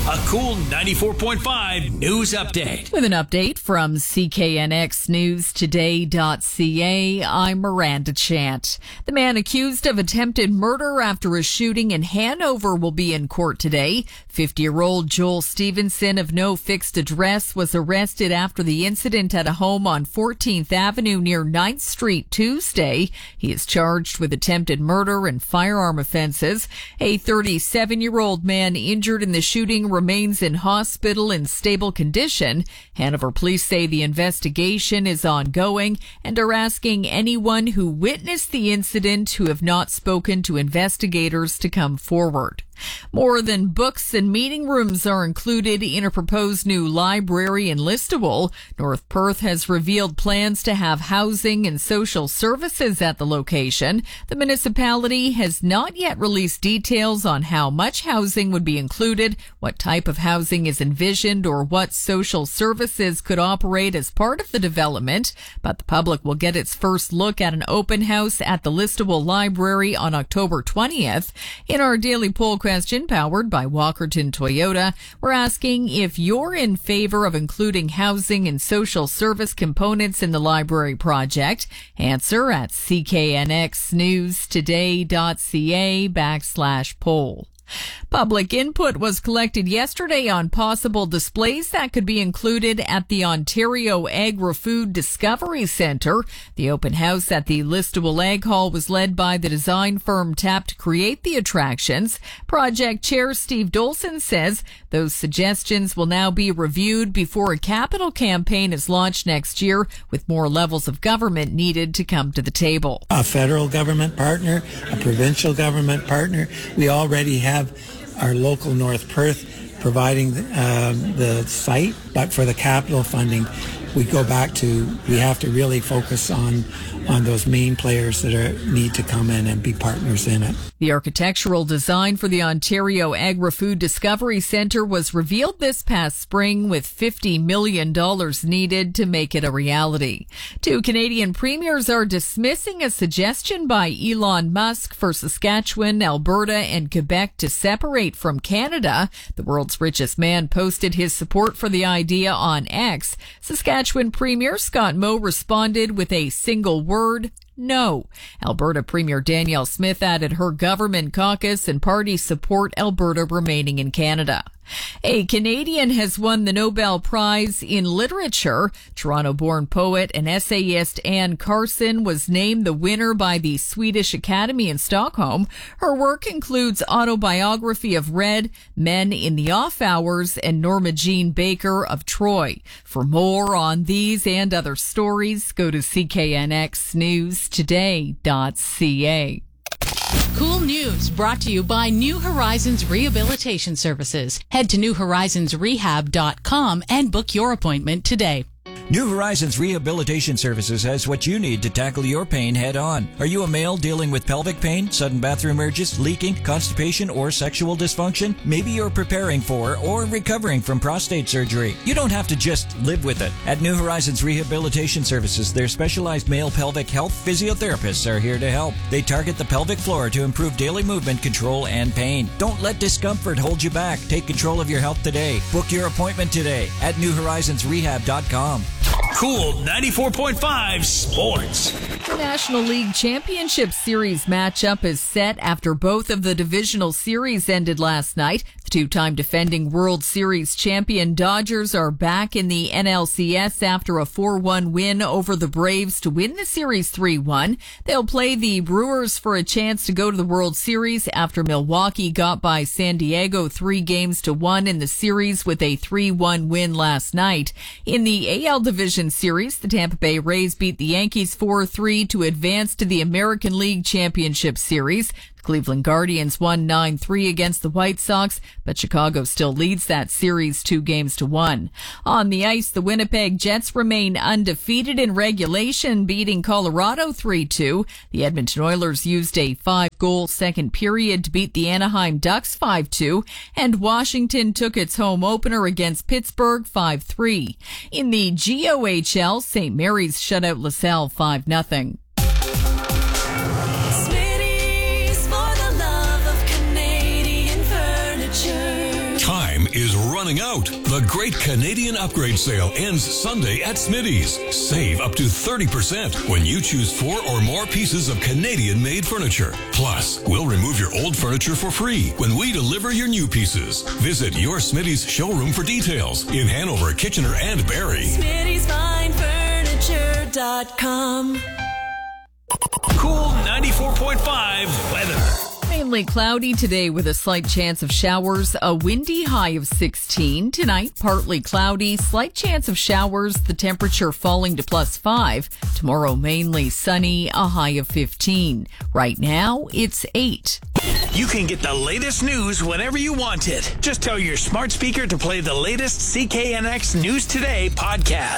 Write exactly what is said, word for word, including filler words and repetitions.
A cool ninety-four point five news update. With an update from C K N X News Today dot C A, I'm Miranda Chant. The man accused of attempted murder after a shooting in Hanover will be in court today. fifty-year-old Joel Stevenson of no fixed address was arrested after the incident at a home on fourteenth Avenue near ninth Street Tuesday. He is charged with attempted murder and firearm offenses. A thirty-seven-year-old man injured in the shooting remains in hospital in stable condition. Hanover police say the investigation is ongoing and are asking anyone who witnessed the incident who have not spoken to investigators to come forward. More than books and meeting rooms are included in a proposed new library in Listowel. North Perth has revealed plans to have housing and social services at the location. The municipality has not yet released details on how much housing would be included, what type of housing is envisioned, or what social services could operate as part of the development. But the public will get its first look at an open house at the Listowel Library on October twentieth. In our daily poll question powered by Walkerton Toyota, we're asking if you're in favor of including housing and social service components in the library project. Answer at C K N X News Today dot C A backslash poll. Public input was collected yesterday on possible displays that could be included at the Ontario Agri-Food Discovery Centre. The open house at the Listowel Ag Hall was led by the design firm tapped to create the attractions. Project Chair Steve Dolson says those suggestions will now be reviewed before a capital campaign is launched next year, with more levels of government needed to come to the table. A federal government partner, a provincial government partner. We already have our local North Perth providing um, the site, but for the capital funding, we go back to, we have to really focus on on those main players that are need to come in and be partners in it. The architectural design for the Ontario Agri-Food Discovery Centre was revealed this past spring, with fifty million dollars needed to make it a reality. Two Canadian premiers are dismissing a suggestion by Elon Musk for Saskatchewan, Alberta, and Quebec to separate from Canada. The world's richest man posted his support for the idea on X. Saskatchewan Premier Scott Moe responded with a single word: no. Alberta Premier Danielle Smith added her government caucus and party support Alberta remaining in Canada. A Canadian has won the Nobel Prize in Literature. Toronto-born poet and essayist Anne Carson was named the winner by the Swedish Academy in Stockholm. Her work includes Autobiography of Red, Men in the Off Hours, and Norma Jean Baker of Troy. For more on these and other stories, go to C K N X News Today dot C A. Cool news brought to you by New Horizons Rehabilitation Services. Head to new horizons rehab dot com and book your appointment today. New Horizons Rehabilitation Services has what you need to tackle your pain head on. Are you a male dealing with pelvic pain, sudden bathroom urges, leaking, constipation, or sexual dysfunction? Maybe you're preparing for or recovering from prostate surgery. You don't have to just live with it. At New Horizons Rehabilitation Services, their specialized male pelvic health physiotherapists are here to help. They target the pelvic floor to improve daily movement control and pain. Don't let discomfort hold you back. Take control of your health today. Book your appointment today at new horizons rehab dot com. Cool ninety-four point five Sports. The National League Championship Series matchup is set after both of the divisional series ended last night. The two-time defending World Series champion Dodgers are back in the N L C S after a four one win over the Braves to win the series three one. They'll play the Brewers for a chance to go to the World Series after Milwaukee got by San Diego three games to one in the series with a three one win last night. In the A L Division Series, the Tampa Bay Rays beat the Yankees four three to advance to the American League Championship Series. Cleveland Guardians won nine three against the White Sox, but Chicago still leads that series two games to one. On the ice, the Winnipeg Jets remain undefeated in regulation, beating Colorado three two. The Edmonton Oilers used a five-goal second period to beat the Anaheim Ducks five two, and Washington took its home opener against Pittsburgh five three. In the G O H L, Saint Mary's shut out LaSalle five nothing. is running out. The Great Canadian Upgrade Sale ends Sunday at Smitty's. Save up to thirty percent when you choose four or more pieces of Canadian-made furniture. Plus, we'll remove your old furniture for free when we deliver your new pieces. Visit your Smitty's showroom for details in Hanover, Kitchener, and Barrie. Smitty's Fine Furniture dot com. Cool ninety-four point five weather. Mainly cloudy today with a slight chance of showers, a windy high of sixteen. Tonight, partly cloudy, slight chance of showers, the temperature falling to plus five. Tomorrow, mainly sunny, a high of fifteen. Right now, it's eight. You can get the latest news whenever you want it. Just tell your smart speaker to play the latest C K N X News Today podcast.